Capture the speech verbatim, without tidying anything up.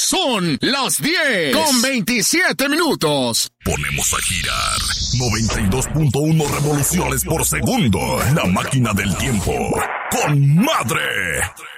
Son las diez con veintisiete minutos. Ponemos a girar noventa y dos punto uno revoluciones por segundo. La máquina del tiempo. ¡Con madre!